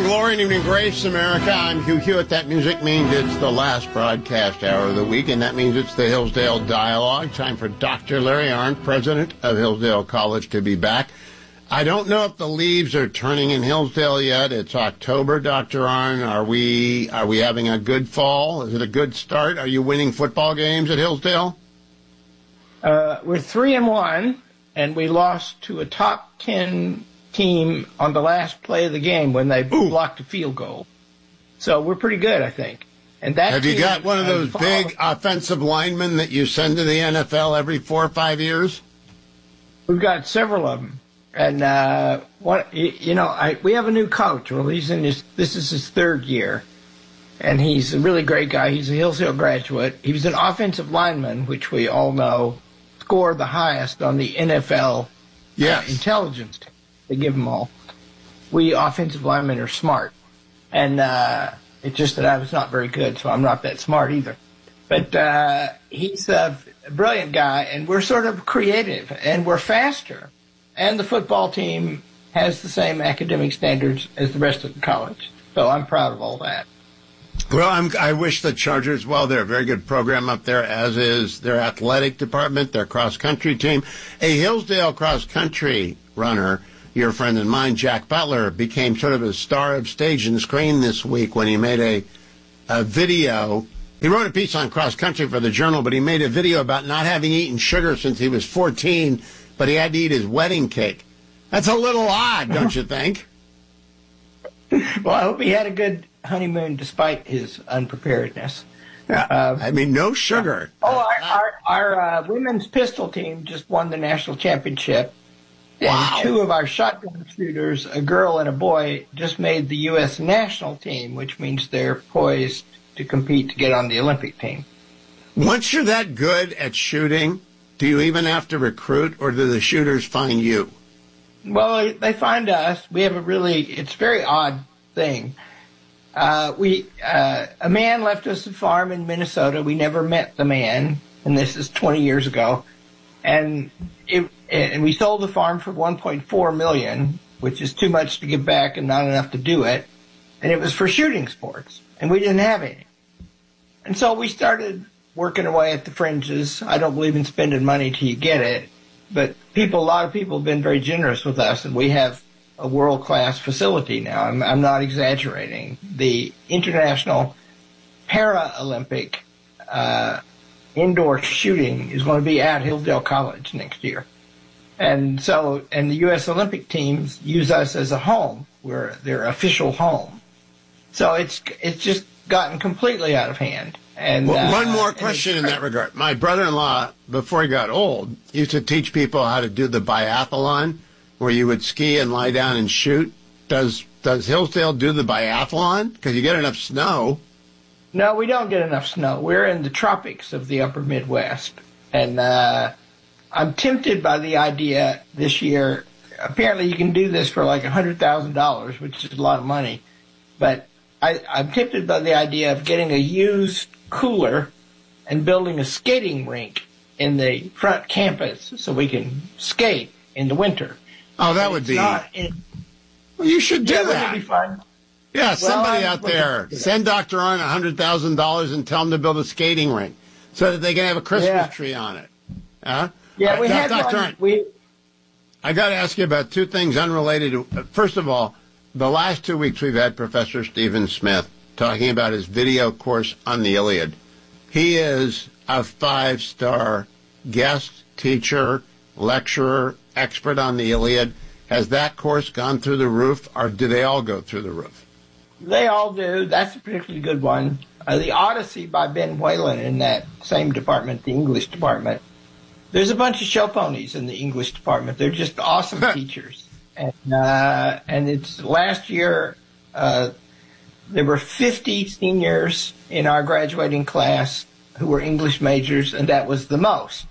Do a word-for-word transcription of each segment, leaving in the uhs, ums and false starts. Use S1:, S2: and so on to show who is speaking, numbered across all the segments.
S1: Evening glory and evening grace, America. I'm Hugh Hewitt. That music means it's the last broadcast hour of the week, and that means it's the Hillsdale Dialogue. Time for Doctor Larry Arnn, president of Hillsdale College, to be back. I don't know if the leaves are turning in Hillsdale yet. It's October, Doctor Arnn. Are we are we having a good fall? Is it a good start? Are you winning football games at Hillsdale?
S2: Uh, we're three and one, and we lost to a top ten team on the last play of the game when they Ooh. blocked a field goal. So we're pretty good, I think. And that
S1: Have you got one of those big offensive linemen that you send to the N F L every four or five years?
S2: We've got several of them. And, uh, what, you know, I, we have a new coach. Well, he's in his, this is his third year. And he's a really great guy. He's a Hillsdale graduate. He was an offensive lineman, which we all know scored the highest on the N F L yes. uh, intelligence team. They give them all. We offensive linemen are smart. And uh, it's just that I was not very good, so I'm not that smart either. But uh, he's a brilliant guy, and we're sort of creative, and we're faster. And the football team has the same academic standards as the rest of the college. So I'm proud of all that.
S1: Well, I'm, I wish the Chargers well. They're a very good program up there, as is their athletic department, their cross-country team. A Hillsdale cross-country runner, your friend and mine, Jack Butler, became sort of a star of stage and screen this week when he made a, a video. He wrote a piece on cross-country for the Journal, but he made a video about not having eaten sugar since he was fourteen, but he had to eat his wedding cake. That's a little odd, don't you think?
S2: Well, I hope he had a good honeymoon despite his unpreparedness.
S1: Yeah, uh, I mean, no sugar.
S2: Oh, our, our, our uh, women's pistol team just won the national championship.
S1: Wow.
S2: And two of our shotgun shooters, a girl and a boy, just made the U S national team, which means they're poised to compete to get on the Olympic team.
S1: Once you're that good at shooting, do you even have to recruit, or do the shooters find you?
S2: Well, they find us. We have a really, it's a very odd thing. Uh, we, uh, a man left us a farm in Minnesota. We never met the man, and this is twenty years ago. And it, and we sold the farm for one point four million dollars, which is too much to give back and not enough to do it. And it was for shooting sports, and we didn't have any. And so we started working away at the fringes. I don't believe in spending money till you get it, but people, a lot of people have been very generous with us, and we have a world-class facility now. I'm, I'm not exaggerating. The International Paralympic uh, indoor shooting is going to be at Hillsdale College next year. And so, and the U S Olympic teams use us as a home. We're their official home. So it's, it's just gotten completely out of hand. And
S1: well,
S2: uh,
S1: one more question in that regard. My brother-in-law, before he got old, used to teach people how to do the biathlon, where you would ski and lie down and shoot. Does, does Hillsdale do the biathlon? Because you get enough snow.
S2: No, we don't get enough snow. We're in the tropics of the upper Midwest. And uh, I'm tempted by the idea this year. Apparently you can do this for like one hundred thousand dollars, which is a lot of money. But I, I'm tempted by the idea of getting a used cooler and building a skating rink in the front campus so we can skate in the winter.
S1: Oh, that would be... In, well, you should do
S2: yeah,
S1: that.
S2: Wouldn't it be fun?
S1: Yeah,
S2: well,
S1: somebody
S2: I'm
S1: out there, send Doctor Arnn one hundred thousand dollars and tell him to build a skating rink so that they can have a Christmas
S2: yeah.
S1: tree on it. Huh?
S2: Yeah, we
S1: right,
S2: had
S1: Doctor
S2: one.
S1: Arnn,
S2: We...
S1: I got to ask you about two things unrelated. To, first of all, the last two weeks we've had Professor Stephen Smith talking about his video course on the Iliad. He is a five-star guest teacher, lecturer, expert on the Iliad. Has that course gone through the roof, or do they all go through the roof?
S2: They all do. That's a particularly good one. Uh, the Odyssey by Ben Whalen in that same department, the English department. There's a bunch of show ponies in the English department. They're just awesome teachers. And, uh, and it's last year, uh, there were fifty seniors in our graduating class who were English majors, and that was the most.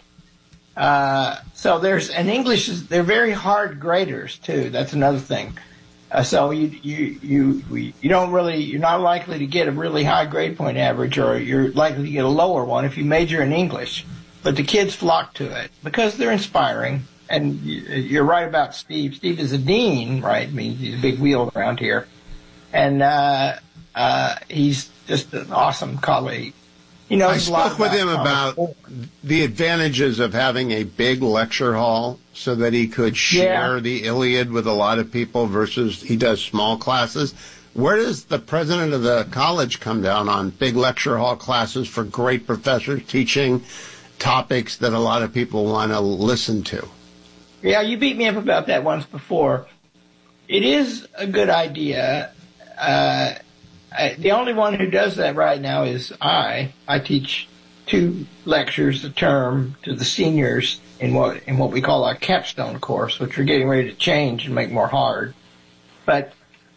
S2: Uh, so there's, and English is, they're very hard graders too. That's another thing. Uh, so you, you, you, we, you don't really, you're not likely to get a really high grade point average, or you're likely to get a lower one if you major in English. But the kids flock to it because they're inspiring. And you're right about Steve. Steve is a dean, right? I mean, he's a big wheel around here. And uh, uh, he's just an awesome colleague. He knows
S1: I
S2: a lot
S1: spoke with him about
S2: comic.
S1: the advantages of having a big lecture hall so that he could share
S2: Yeah.
S1: the Iliad with a lot of people versus he does small classes. Where does the president of the college come down on big lecture hall classes for great professors teaching topics that a lot of people want to listen to?
S2: Yeah, you beat me up about that once before. It is a good idea. Uh, I, the only one who does that right now is I. I teach two lectures a term to the seniors in what in what we call our capstone course, which we're getting ready to change and make more hard. But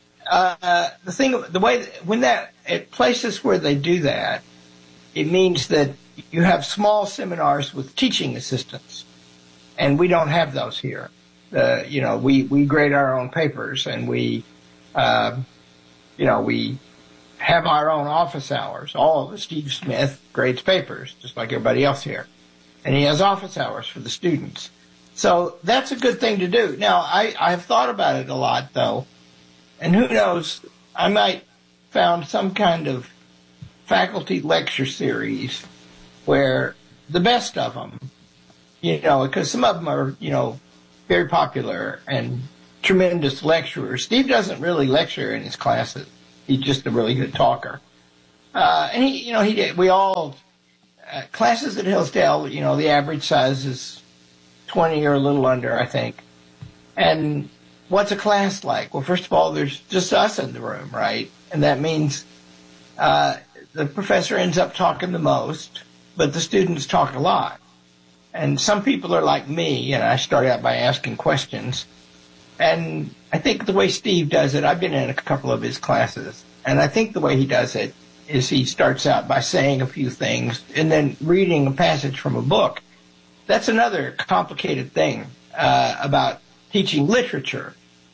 S2: uh, the thing, the way when that at places where they do that, it means that you have small seminars with teaching assistants, and we don't have those here. Uh, you know, we we grade our own papers, and we, uh, you know, we have our own office hours. All of us, Steve Smith grades papers, just like everybody else here. And he has office hours for the students. So that's a good thing to do. Now, I, I've thought about it a lot, though. And who knows, I might found some kind of faculty lecture series where the best of them, you know, because some of them are, you know, very popular and tremendous lecturers. Steve doesn't really lecture in his classes. He's just a really good talker. Uh, and he, you know, he did, we all, uh, classes at Hillsdale, you know, the average size is twenty or a little under, I think. And what's a class like? Well, first of all, there's just us in the room, right? And that means, uh, the professor ends up talking the most, but the students talk a lot. And some people are like me, and I start out by asking questions. And I think the way Steve does it, I've been in a couple of his classes, and I think the way he does it is he starts out by saying a few things and then reading a passage from a book. That's another complicated thing uh, about teaching literature.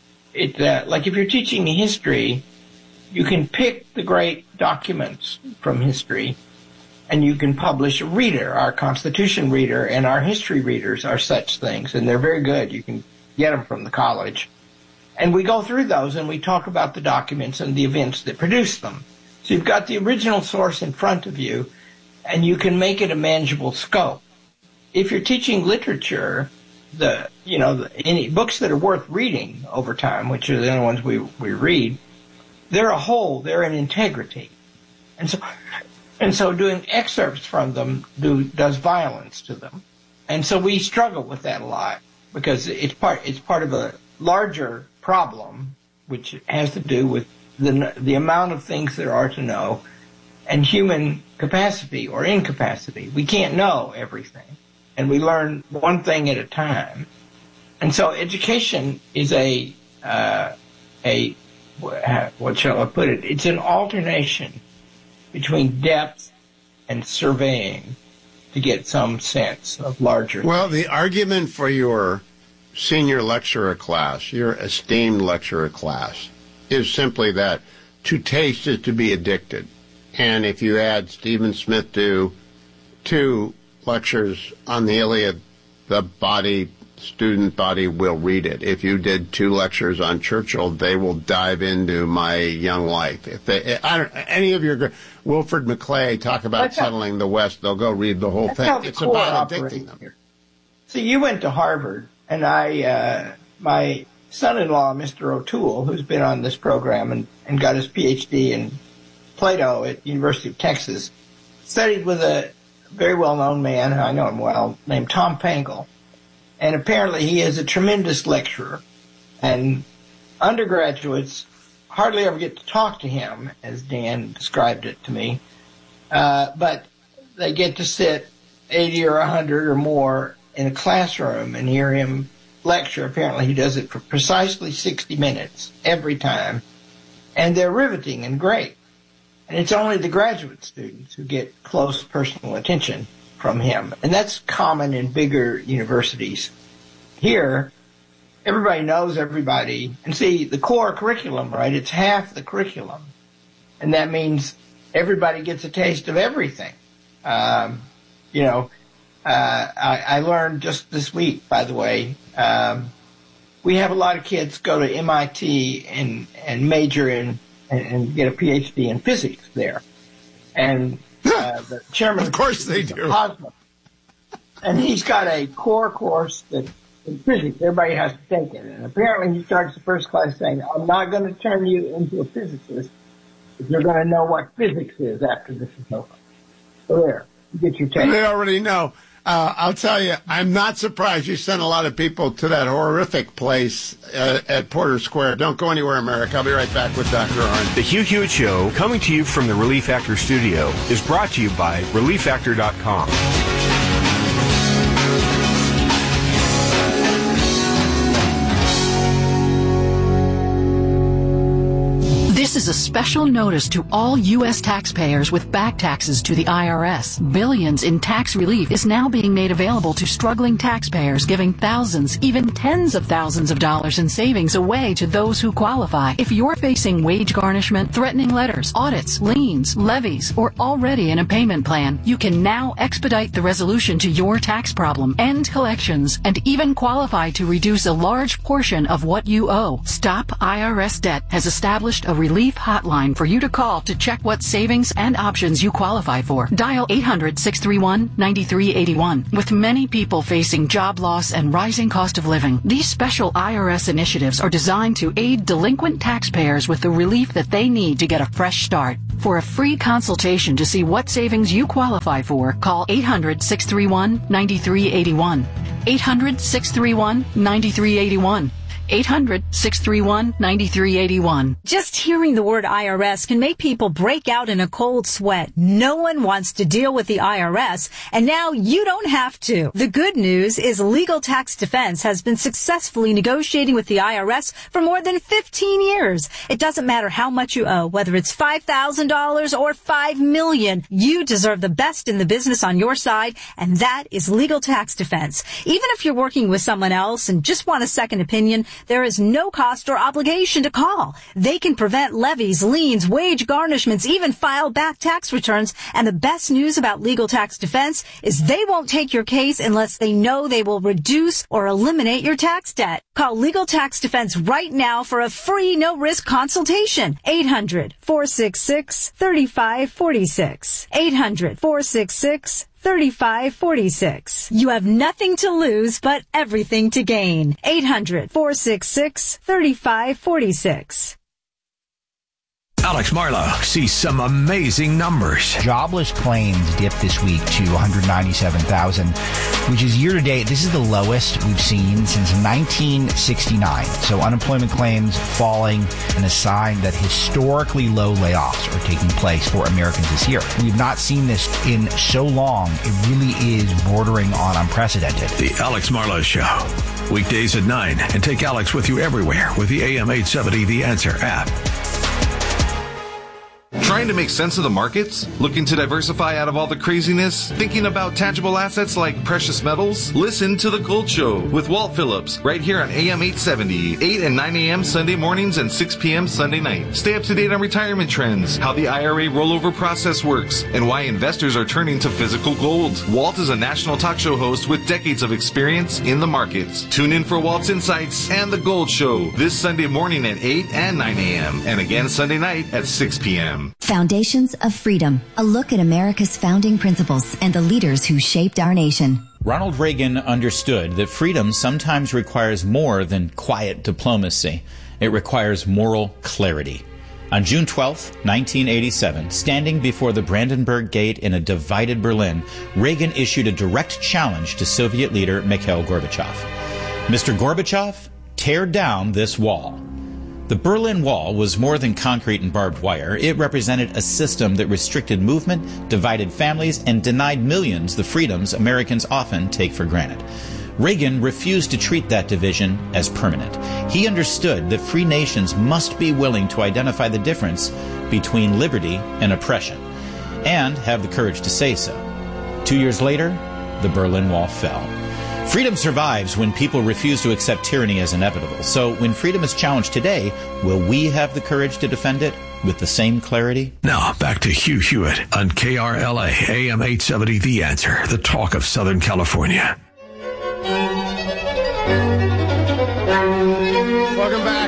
S2: It uh, like if you're teaching history, you can pick the great documents from history, and you can publish a reader. Our Constitution reader and our history readers are such things, and they're very good. You can get them from the college. And we go through those and we talk about the documents and the events that produce them. So you've got the original source in front of you, and you can make it a manageable scope. If you're teaching literature, the you know the, any books that are worth reading over time, which are the only ones we we read, they're a whole, they're an integrity, and so and so doing excerpts from them do does violence to them, and so we struggle with that a lot because it's part it's part of a larger problem which has to do with the the amount of things there are to know and human capacity or incapacity. We can't know everything, and we learn one thing at a time. And so education is a uh, a what shall I put it? It's an alternation between depth and surveying to get some sense of larger.
S1: Well, the argument for your senior lecturer class, your esteemed lecturer class, is simply that to taste is to be addicted. And if you add Stephen Smith to two lectures on the Iliad, the body, student body will read it. If you did two lectures on Churchill, they will dive into My Young Life. If they, I don't, any of your, Wilfred McClay talk about
S2: That's how-
S1: settling the West, they'll go read the whole
S2: That's
S1: thing.
S2: how the
S1: It's
S2: core
S1: about
S2: operates
S1: addicting them.
S2: here. So you went to Harvard, and I, uh, my son-in-law, Mister O'Toole, who's been on this program and, and got his P H D in Plato at University of Texas, studied with a very well-known man, I know him well, named Tom Pangle. And apparently he is a tremendous lecturer. And undergraduates hardly ever get to talk to him, as Dan described it to me. Uh, but they get to sit eighty or one hundred or more in a classroom and hear him lecture. Apparently he does it for precisely sixty minutes every time. And they're riveting and great. And it's only the graduate students who get close personal attention from him. And that's common in bigger universities. Here, everybody knows everybody. And see, the core curriculum, right, it's half the curriculum. And that means everybody gets a taste of everything. Um, you know, uh, I, I learned just this week, by the way, um, we have a lot of kids go to M I T and, and major in and, and get a P H D in physics there. And uh, the chairman,
S1: of course they do.
S2: Cosmo, and he's got a core course that in physics everybody has to take it. And apparently he starts the first class saying, "I'm not going to turn you into a physicist if you're going to know what physics is after this is over." So there, you get your take.
S1: They already know. Uh, I'll tell you, I'm not surprised you sent a lot of people to that horrific place uh, at Porter Square. Don't go anywhere, America. I'll be right back with Doctor Orange.
S3: The Hugh Hewitt Show, coming to you from the Relief Factor studio, is brought to you by relief factor dot com.
S4: This is a special notice to all U S taxpayers with back taxes to the I R S. Billions in tax relief is now being made available to struggling taxpayers, giving thousands, even tens of thousands of dollars in savings away to those who qualify. If you're facing wage garnishment, threatening letters, audits, liens, levies, or already in a payment plan, you can now expedite the resolution to your tax problem, end collections, and even qualify to reduce a large portion of what you owe. Stop I R S Debt has established a relief hotline for you to call to check what savings and options you qualify for. Dial eight hundred, six three one, nine three eight one. With many people facing job loss and rising cost of living, these special I R S initiatives are designed to aid delinquent taxpayers with the relief that they need to get a fresh start. For a free consultation to see what savings you qualify for, call eight hundred, six three one, nine three eight one. eight hundred, six three one, nine three eight one. eight hundred, six three one, nine three eight one.
S5: Just hearing the word I R S can make people break out in a cold sweat. No one wants to deal with the I R S, and now you don't have to. The good news is Legal Tax Defense has been successfully negotiating with the I R S for more than fifteen years. It doesn't matter how much you owe, whether it's five thousand dollars or five million dollars. You deserve the best in the business on your side, and that is Legal Tax Defense. Even if you're working with someone else and just want a second opinion, there is no cost or obligation to call. They can prevent levies, liens, wage garnishments, even file back tax returns. And the best news about Legal Tax Defense is they won't take your case unless they know they will reduce or eliminate your tax debt. Call Legal Tax Defense right now for a free no-risk consultation. eight hundred, four six six, three five four six. eight hundred, four six six, thirty-five forty-six. You have nothing to lose, but everything to gain. eight hundred, four six six, thirty-five forty-six.
S6: Alex Marlow sees some amazing numbers.
S7: Jobless claims dipped this week to one hundred ninety-seven thousand, which is year to date. This is the lowest we've seen since nineteen sixty-nine. So unemployment claims falling, and a sign that historically low layoffs are taking place for Americans this year. We've not seen this in so long. It really is bordering on unprecedented.
S6: The Alex Marlow Show. Weekdays at nine. And take Alex with you everywhere with the A M eight seventy The Answer app.
S8: Trying to make sense of the markets? Looking to diversify out of all the craziness? Thinking about tangible assets like precious metals? Listen to The Gold Show with Walt Phillips right here on A M eight seventy, eight and nine a.m. Sunday mornings and six p.m. Sunday night. Stay up to date on retirement trends, how the I R A rollover process works, and why investors are turning to physical gold. Walt is a national talk show host with decades of experience in the markets. Tune in for Walt's Insights and The Gold Show this Sunday morning at eight and nine a.m. and again Sunday night at six p.m.
S9: Foundations of Freedom, a look at America's founding principles and the leaders who shaped our nation.
S10: Ronald Reagan understood that freedom sometimes requires more than quiet diplomacy. It requires moral clarity. On June twelfth, nineteen eighty-seven, standing before the Brandenburg Gate in a divided Berlin, Reagan issued a direct challenge to Soviet leader Mikhail Gorbachev. Mister Gorbachev, tear down this wall. The Berlin Wall was more than concrete and barbed wire. It represented a system that restricted movement, divided families, and denied millions the freedoms Americans often take for granted. Reagan refused to treat that division as permanent. He understood that free nations must be willing to identify the difference between liberty and oppression, and have the courage to say so. Two years later, the Berlin Wall fell. Freedom survives when people refuse to accept tyranny as inevitable. So when freedom is challenged today, will we have the courage to defend it with the same clarity?
S6: Now, back to Hugh Hewitt on K R L A, A M eight seventy The Answer, the talk of Southern California.
S1: Welcome back, America.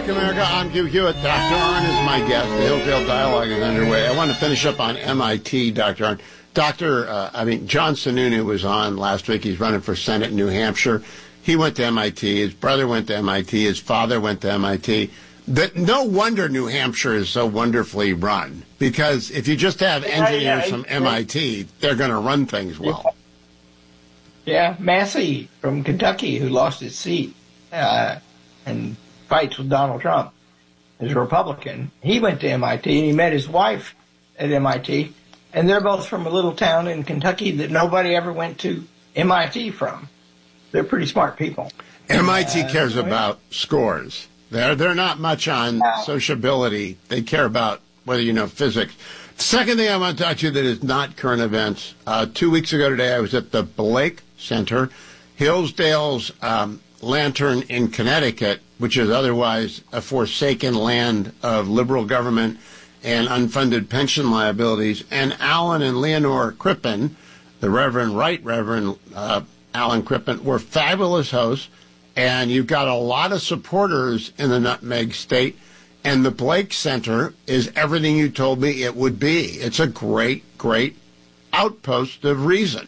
S1: I'm Hugh Hewitt. Doctor Arnn is my guest. The Hillsdale Dialogue is underway. I want to finish up on M I T, Doctor Arnn. Doctor, uh, I mean, John Sununu was on last week. He's running for Senate in New Hampshire. He went to M I T. His brother went to M I T. His father went to M I T. That no wonder New Hampshire is so wonderfully run, because if you just have engineers yeah, yeah, from M I T, they're going to run things well.
S2: Yeah, Massey from Kentucky, who lost his seat uh, and fights with Donald Trump, is a Republican. He went to M I T, and he met his wife at M I T, and they're both from a little town in Kentucky that nobody ever went to M I T from. They're pretty smart people.
S1: M I T uh, cares about scores. They're, they're not much on sociability. They care about whether you know physics. The second thing I want to talk to you that is not current events. Uh, two weeks ago today, I was at the Blake Center, Hillsdale's um, Lantern in Connecticut, which is otherwise a forsaken land of liberal government and unfunded pension liabilities. And Alan and Leonore Crippen, the Reverend, Right Reverend uh, Alan Crippen, were fabulous hosts. And you've got a lot of supporters in the Nutmeg State. And the Blake Center is everything you told me it would be. It's a great, great outpost of reason.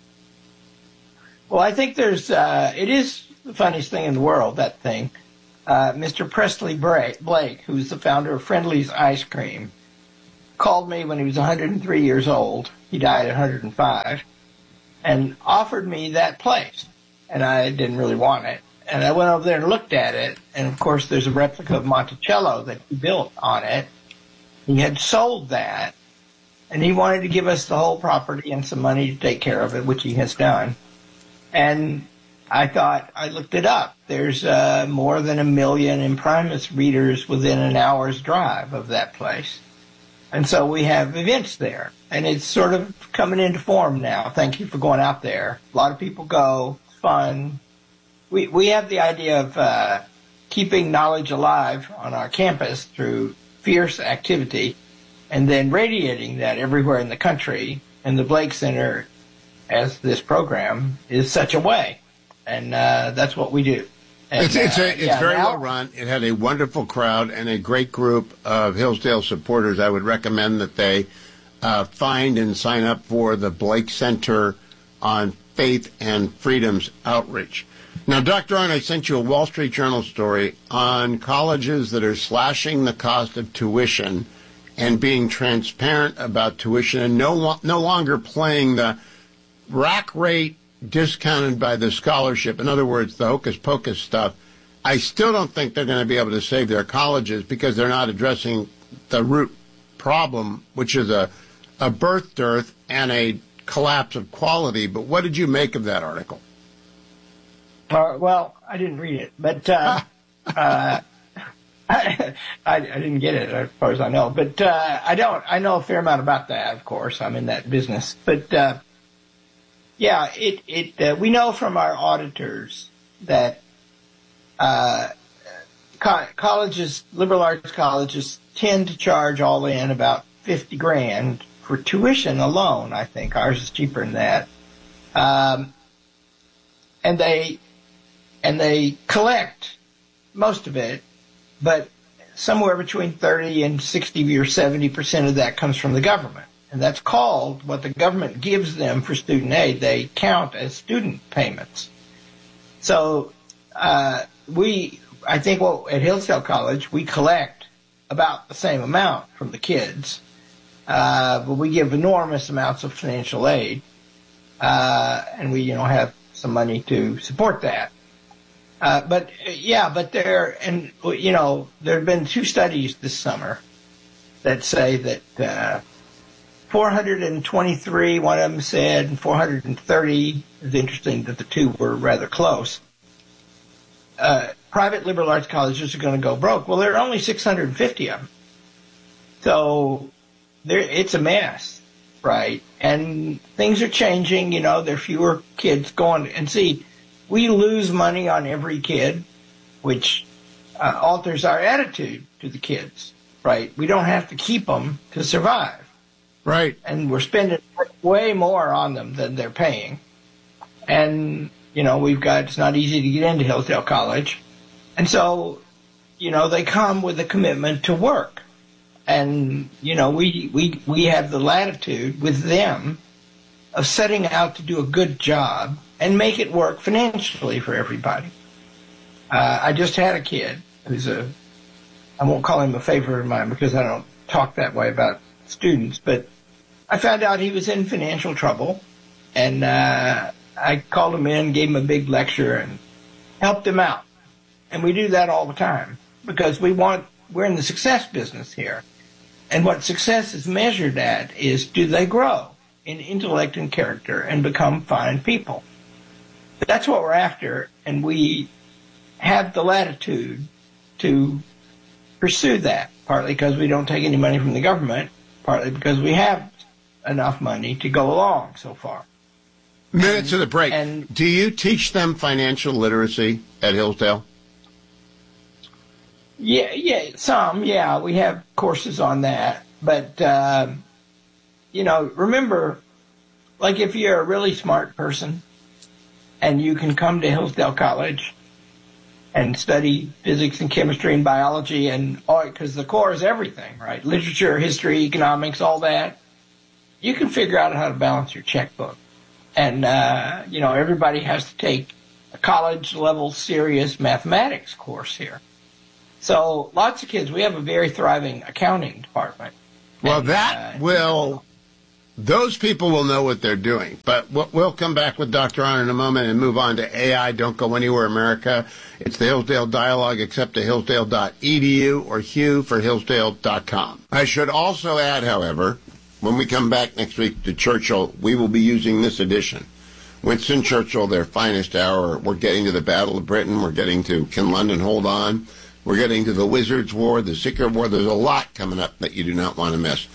S2: Well, I think there's, uh, it is the funniest thing in the world, that thing. Uh, Mister Presley Blake, who's the founder of Friendly's Ice Cream, called me when he was one hundred three years old. He died at one hundred five, and offered me that place. And I didn't really want it. And I went over there and looked at it, and of course there's a replica of Monticello that he built on it. He had sold that, and he wanted to give us the whole property and some money to take care of it, which he has done. And I thought, I looked it up. There's uh, more than a million Imprimis readers within an hour's drive of that place. And so we have events there, and it's sort of coming into form now. Thank you for going out there. A lot of people go, it's fun. We we have the idea of uh, keeping knowledge alive on our campus through fierce activity and then radiating that everywhere in the country. And the Blake Center, as this program, is such a way. And uh, that's what we do. And,
S1: it's it's, a, it's uh, yeah, very
S2: now,
S1: well run. It had a wonderful crowd and a great group of Hillsdale supporters. I would recommend that they uh, find and sign up for the Blake Center on Faith and Freedom's outreach. Now, Doctor Arnn, I sent you a Wall Street Journal story on colleges that are slashing the cost of tuition and being transparent about tuition and no, no longer playing the rack rate discounted by the scholarship. In other words, the hocus pocus stuff. I still don't think they're going to be able to save their colleges because they're not addressing the root problem, which is a, a birth dearth and a collapse of quality. But what did you make of that article?
S2: Uh, well, I didn't read it, but uh, uh, I, I, I didn't get it, as far as I know. But uh, I don't. I know a fair amount about that, of course. I'm in that business. But uh, yeah, it it uh, we know from our auditors that uh, co- colleges, liberal arts colleges, tend to charge all in about fifty grand for tuition alone. I think ours is cheaper than that, um, and they. And they collect most of it, but somewhere between thirty and sixty or seventy percent of that comes from the government. And that's called, what the government gives them for student aid, they count as student payments. So uh, we, I think well, at Hillsdale College, we collect about the same amount from the kids, uh, but we give enormous amounts of financial aid, uh, and we, you know, have some money to support that. Uh, but, yeah, but there, and, you know, there have been two studies this summer that say that uh, four hundred twenty-three, one of them said, and four hundred thirty, it's interesting that the two were rather close. Uh, private liberal arts colleges are going to go broke. Well, there are only six hundred fifty of them. So there, it's a mess, right? And things are changing, you know, there are fewer kids going, and see, we lose money on every kid, which uh, alters our attitude to the kids, right? We don't have to keep them to survive.
S1: Right.
S2: And we're spending way more on them than they're paying. And, you know, we've got, it's not easy to get into Hillsdale College. And so you know, they come with a commitment to work. And, you know, we, we, we have the latitude with them of setting out to do a good job and make it work financially for everybody. Uh, I just had a kid who's a, I won't call him a favorite of mine because I don't talk that way about students, but I found out he was in financial trouble, and uh, I called him in, gave him a big lecture, and helped him out. And we do that all the time because we want, we're in the success business here. And what success is measured at is, do they grow in intellect and character and become fine people? That's what we're after, and we have the latitude to pursue that, partly because we don't take any money from the government, partly because we have enough money to go along so far.
S1: Minutes of the break.
S2: And
S1: do you teach them financial literacy at Hillsdale?
S2: Yeah, yeah, some, yeah. We have courses on that. But, uh, you know, remember, like if you're a really smart person and you can come to Hillsdale College and study physics and chemistry and biology and all, because the core is everything, right? Literature, history, economics, all that. You can figure out how to balance your checkbook. And, uh, you know, everybody has to take a college-level serious mathematics course here. So lots of kids, we have a very thriving accounting department.
S1: Well,
S2: and,
S1: that
S2: uh,
S1: will, those people will know what they're doing. But we'll, we'll come back with Doctor Honor in a moment and move on to A I. Don't go anywhere, America. It's the Hillsdale Dialogue, except to hillsdale dot e d u or Hugh for hillsdale dot com. I should also add, however, when we come back next week to Churchill, we will be using this edition. Winston Churchill, their finest hour. We're getting to the Battle of Britain. We're getting to Can London Hold On? We're getting to the Wizards' War, the Secret War. There's a lot coming up that you do not want to miss.